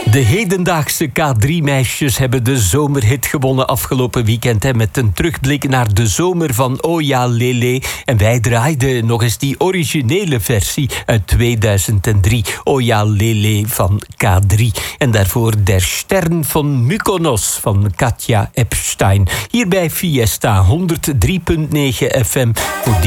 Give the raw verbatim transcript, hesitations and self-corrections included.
De hedendaagse K drie meisjes hebben de zomerhit gewonnen afgelopen weekend. Hè, met een terugblik naar de zomer van Oh Ja Lele. En wij draaiden nog eens die originele versie uit tweeduizend drie. Oh Ja Lele van K drie. En daarvoor Der Stern van Mykonos van Katja Epstein. Hier bij Fiesta honderd drie komma negen F M. Voor die